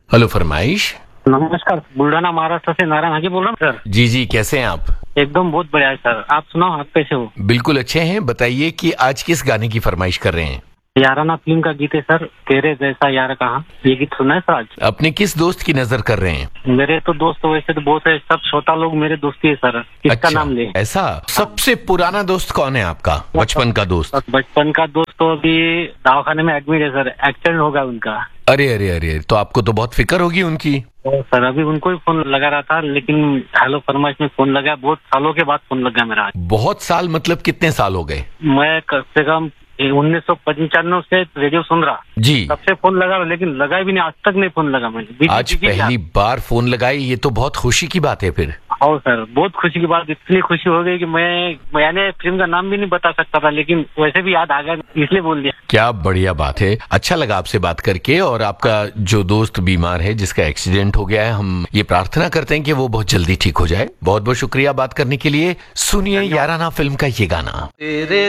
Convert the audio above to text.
Hello फरमाइश। नमस्कार, बुल्ढाना महाराष्ट्र से नारायण हाजी बोल रहा हूँ सर। जी जी, कैसे हैं आप? एकदम बहुत बढ़िया है सर। आप सुनाओ, आप कैसे हो? बिल्कुल अच्छे हैं। बताइए कि आज किस गाने की फरमाइश कर रहे हैं? याराना फिल्म का गीत है सर, तेरे जैसा यार कहाँ। ये गीत सुना है सर आज? अपने किस दोस्त की नजर कर रहे हैं? मेरे तो दोस्त वैसे तो बहुत है, सब छोटा लोग मेरे दोस्ती है सर। किसका नाम ले? ऐसा? सबसे पुराना दोस्त कौन है आपका? बचपन का दोस्त? बचपन का दोस्त तो अभी दवाखाने में एडमिट है सर, एक्सीडेंट हो गया उनका। अरे अरे अरे, तो आपको तो बहुत फिक्र होगी उनकी। सर अभी उनको ही फोन लगा रहा था, लेकिन हेलो फरमाइश में फोन लगा, बहुत सालों के बाद फोन लगा मेरा आज। बहुत साल मतलब कितने साल हो गए? मैं कम से कम 1995 से रेडियो सुन रहा जी। तब से फोन लगा, लेकिन लगा भी नहीं, आज तक नहीं फोन लगा मैंने। आज पहली बार फोन लगाई, ये तो बहुत खुशी की बात है फिर। हाँ सर, बहुत खुशी की बात। इतनी खुशी हो गई कि मैंने फिल्म का नाम भी नहीं बता सकता था, लेकिन वैसे भी याद आ गया इसलिए बोल दिया। क्या बढ़िया बात है। अच्छा लगा आपसे बात करके। और आपका जो दोस्त बीमार है, जिसका एक्सीडेंट हो गया है, हम ये प्रार्थना करते हैं कि वो बहुत जल्दी ठीक हो जाए। बहुत बहुत शुक्रिया बात करने के लिए। सुनिए याराना फिल्म का ये गाना।